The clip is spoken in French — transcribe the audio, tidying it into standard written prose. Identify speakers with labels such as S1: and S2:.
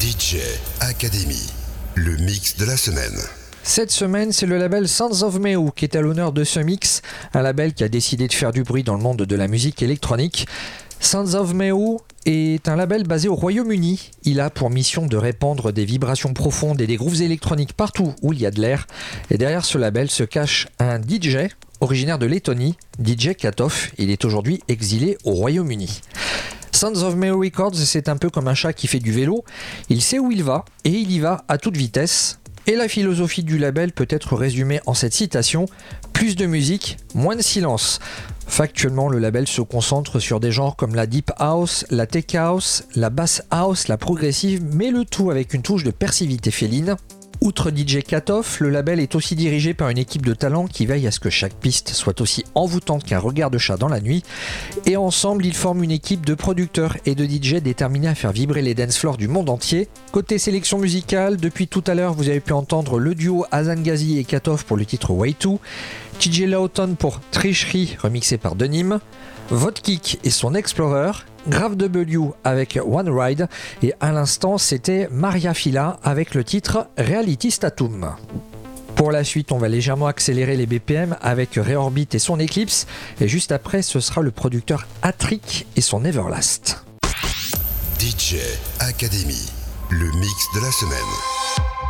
S1: DJ Academy, le mix de la semaine.
S2: Cette semaine, c'est le label Sounds of Meow qui est à l'honneur de ce mix, un label qui a décidé de faire du bruit dans le monde de la musique électronique. Sounds of Meow est un label basé au Royaume-Uni. Il a pour mission de répandre des vibrations profondes et des grooves électroniques partout où il y a de l'air. Et derrière ce label se cache un DJ originaire de Lettonie, DJ Katov. Il est aujourd'hui exilé au Royaume-Uni. Sounds of Meow Records, c'est un peu comme un chat qui fait du vélo. Il sait où il va et il y va à toute vitesse. Et la philosophie du label peut être résumée en cette citation: plus de musique, moins de silence. Factuellement, le label se concentre sur des genres comme la deep house, la tech house, la bass house, la progressive, mais le tout avec une touche de persivité féline. Outre DJ Katov, le label est aussi dirigé par une équipe de talents qui veille à ce que chaque piste soit aussi envoûtante qu'un regard de chat dans la nuit. Et ensemble, ils forment une équipe de producteurs et de DJ déterminés à faire vibrer les dance floors du monde entier. Côté sélection musicale, depuis tout à l'heure, vous avez pu entendre le duo Hasan Ghazi et Katov pour le titre Way 2, TJ Lawton pour Tricherie remixé par Denim, Vodkick et son Explorer, Grave W avec One Ride, et à l'instant c'était Maria Fila avec le titre Reality Statum. Pour la suite, on va légèrement accélérer les BPM avec Reorbit et son Eclipse, et juste après ce sera le producteur Attrick et son Everlast.
S1: DJ Academy, le mix de la semaine.